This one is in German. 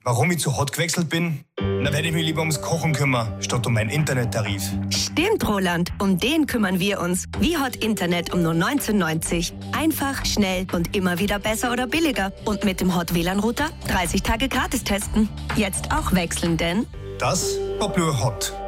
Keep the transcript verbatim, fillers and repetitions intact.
Warum ich zu Hot gewechselt bin? Da werde ich mich lieber ums Kochen kümmern, statt um meinen Internettarif. Stimmt, Roland. Um den kümmern wir uns. Wie Hot Internet um nur neunzehn neunzig. Einfach, schnell und immer wieder besser oder billiger. Und mit dem Hot W L A N-Router dreißig Tage gratis testen. Jetzt auch wechseln, denn... Das war Blue Hot.